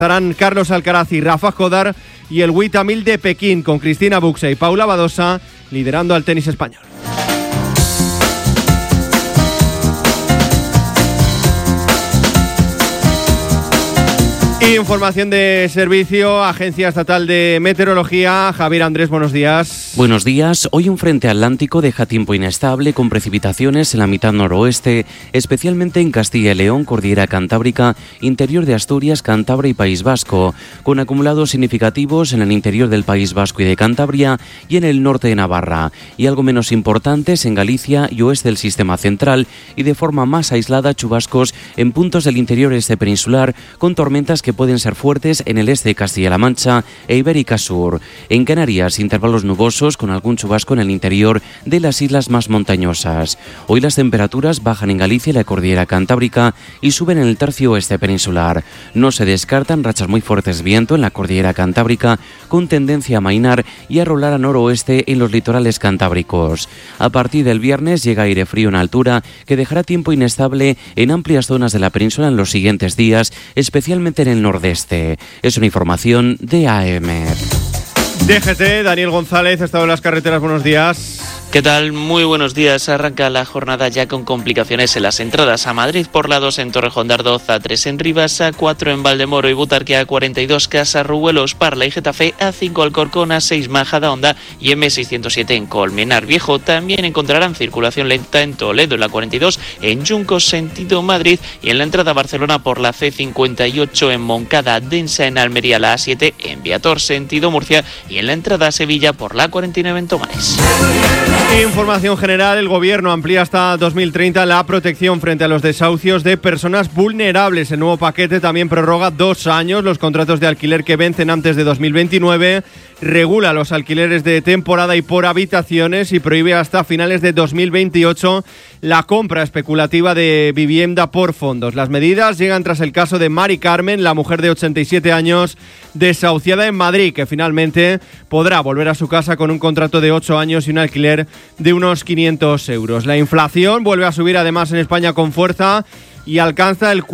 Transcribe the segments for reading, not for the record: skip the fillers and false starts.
Estarán Carlos Alcaraz y Rafa Jodar y el WTA 1000 de Pekín, con Cristina Buxa y Paula Badosa liderando al tenis español. Información de servicio, Agencia Estatal de Meteorología. Javier Andrés, buenos días. Buenos días. Hoy un frente atlántico deja tiempo inestable con precipitaciones en la mitad noroeste, especialmente en Castilla y León, Cordillera Cantábrica, interior de Asturias, Cantabria y País Vasco, con acumulados significativos en el interior del País Vasco y de Cantabria y en el norte de Navarra, y algo menos importantes en Galicia y oeste del sistema central, y de forma más aislada chubascos en puntos del interior este peninsular, con tormentas que pueden ser fuertes en el este de Castilla-La Mancha e Ibérica Sur. En Canarias, intervalos nubosos con algún chubasco en el interior de las islas más montañosas. Hoy las temperaturas bajan en Galicia y la Cordillera Cantábrica y suben en el tercio oeste peninsular. No se descartan rachas muy fuertes de viento en la Cordillera Cantábrica, con tendencia a amainar y a rolar a noroeste en los litorales cantábricos. A partir del viernes llega aire frío en altura que dejará tiempo inestable en amplias zonas de la península en los siguientes días, especialmente en el nordeste. Es una información de AEMET. DGT, Daniel González, estado en las carreteras, buenos días. ¿Qué tal? Muy buenos días. Arranca la jornada ya con complicaciones en las entradas a Madrid por la 2 en Torrejón de Ardoz, A3 en Rivas, A4 en Valdemoro y Butarque, A42 Casa Ruelos, Parla y Getafe, A5 Alcorcón, A6 Majadahonda y M607 en Colmenar Viejo. También encontrarán circulación lenta en Toledo, en la 42, en Juncos sentido Madrid y en la entrada a Barcelona por la C58 en Moncada, densa en Almería, la A7 en Viator sentido Murcia y en la entrada a Sevilla por la 49 en Tomares. Información general, el Gobierno amplía hasta 2030 la protección frente a los desahucios de personas vulnerables. El nuevo paquete también prorroga 2 años los contratos de alquiler que vencen antes de 2029, regula los alquileres de temporada y por habitaciones y prohíbe hasta finales de 2028 la compra especulativa de vivienda por fondos. Las medidas llegan tras el caso de Mari Carmen, la mujer de 87 años desahuciada en Madrid, que finalmente podrá volver a su casa con un contrato de 8 años y un alquiler de unos 500 euros. La inflación vuelve a subir además en España con fuerza y alcanza el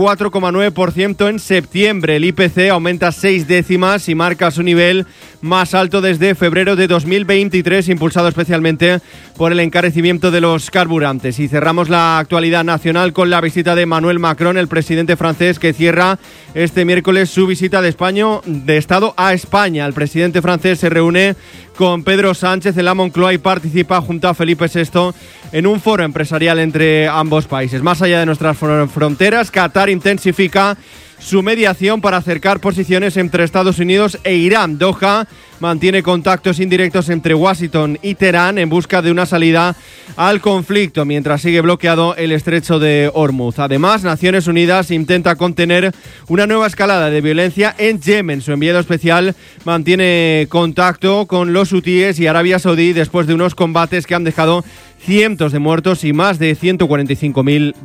4,9% en septiembre. El IPC aumenta 6 décimas y marca su nivel más alto desde febrero de 2023, impulsado especialmente por el encarecimiento de los carburantes. Y cerramos la actualidad nacional con la visita de Emmanuel Macron, el presidente francés, que cierra este miércoles su visita de Estado a España. El presidente francés se reúne con Pedro Sánchez en la Moncloa y participa junto a Felipe VI en un foro empresarial entre ambos países. Más allá de nuestras fronteras, Qatar intensifica su mediación para acercar posiciones entre Estados Unidos e Irán. Doha mantiene contactos indirectos entre Washington y Teherán en busca de una salida al conflicto, mientras sigue bloqueado el estrecho de Hormuz. Además, Naciones Unidas intenta contener una nueva escalada de violencia en Yemen. Su enviado especial mantiene contacto con los hutíes y Arabia Saudí después de unos combates que han dejado cientos de muertos y más de 145.000